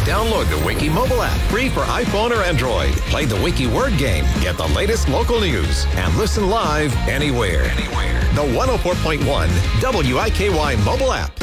Download the Wiki mobile app, free for iPhone or Android. Play the Wiki word game, get the latest local news, and listen live anywhere. The 104.1 WIKY mobile app.